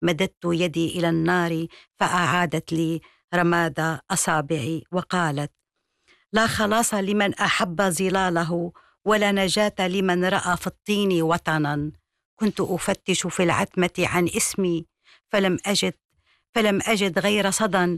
مددت يدي إلى النار فأعادت لي رماد أصابعي وقالت: لا خلاص لمن أحب ظلاله، ولا نجاة لمن رأى في الطين وطنا. كنت أفتش في العتمة عن اسمي فلم أجد غير صدى